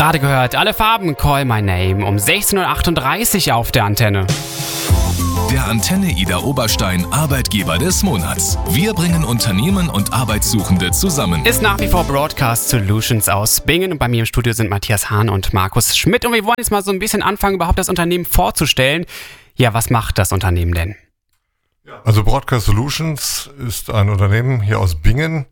Gerade gehört, alle Farben, Call My Name, um 16.38 Uhr auf der Antenne. Der Antenne Ida Oberstein Arbeitgeber des Monats. Wir bringen Unternehmen und Arbeitssuchende zusammen. Ist nach wie vor Broadcast Solutions aus Bingen und bei mir im Studio sind Matthias Hahn und Markus Schmidt und wir wollen jetzt mal so ein bisschen anfangen, überhaupt das Unternehmen vorzustellen. Ja, was macht das Unternehmen denn? Also Broadcast Solutions ist ein Unternehmen hier aus Bingen,